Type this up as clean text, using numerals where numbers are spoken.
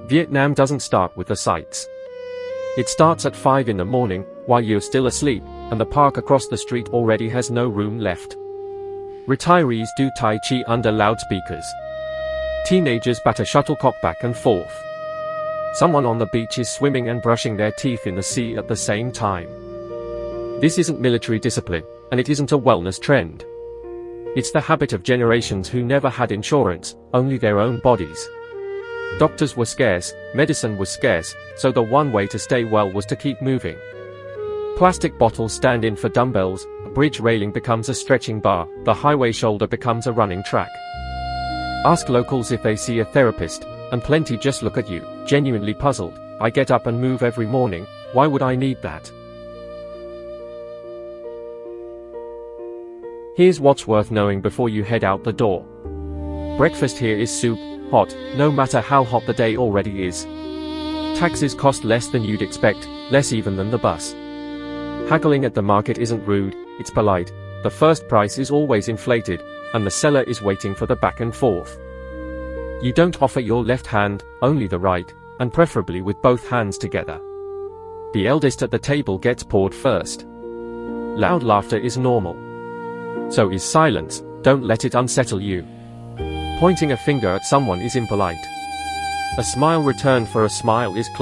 Vietnam doesn't start with the sights. It starts at 5 in the morning, while you're still asleep, and the park across the street already has no room left. Retirees do Tai Chi under loudspeakers. Teenagers batter shuttlecock back and forth. Someone on the beach is swimming and brushing their teeth in the sea at the same time. This isn't military discipline, and it isn't a wellness trend. It's the habit of generations who never had insurance, only their own bodies. Doctors were scarce, medicine was scarce, so the one way to stay well was to keep moving. Plastic bottles stand in for dumbbells, a bridge railing becomes a stretching bar, the highway shoulder becomes a running track. Ask locals if they see a therapist, and plenty just look at you, genuinely puzzled. I get up and move every morning, why would I need that? Here's what's worth knowing before you head out the door. Breakfast here is soup, hot, no matter how hot the day already is. Taxis cost less than you'd expect, less even than the bus. Haggling at the market isn't rude, it's polite. The first price is always inflated, and the seller is waiting for the back and forth. You don't offer your left hand, only the right, and preferably with both hands together. The eldest at the table gets poured first. Loud laughter is normal. So is silence, don't let it unsettle you. Pointing a finger at someone is impolite. A smile returned for a smile is